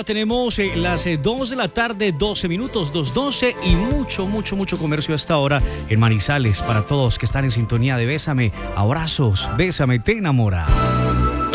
ahora tenemos las 2 de la tarde, 12 minutos, 2:12 y mucho comercio a esta hora en Manizales para todos que están en sintonía de Bésame. Abrazos, Bésame, te enamora.